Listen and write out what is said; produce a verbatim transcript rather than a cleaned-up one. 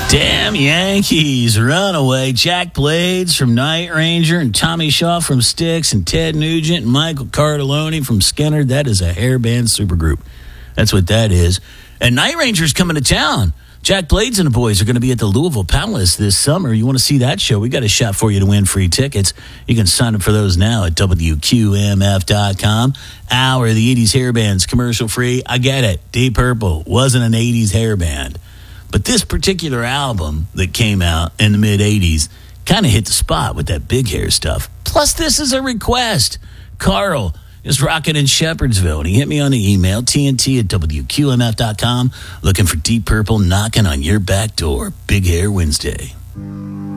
Damn Yankees, runaway. Jack Blades from Night Ranger and Tommy Shaw from Styx and Ted Nugent and Michael Cardelloni from Skinner. That is a hairband supergroup. That's what that is. And Night Ranger's coming to town. Jack Blades and the boys are going to be at the Louisville Palace this summer. You want to see that show? We got a shot for you to win free tickets. You can sign up for those now at W Q M F dot com. Hour of the eighties hair bands, commercial free. I get it. Deep Purple wasn't an eighties hair band. But this particular album that came out in the mid-eighties kind of hit the spot with that big hair stuff. Plus, this is a request. Carl is rocking in Shepherdsville, and he hit me on the email, T N T at W Q M F dot com, looking for Deep Purple knocking on your back door. Big Hair Wednesday.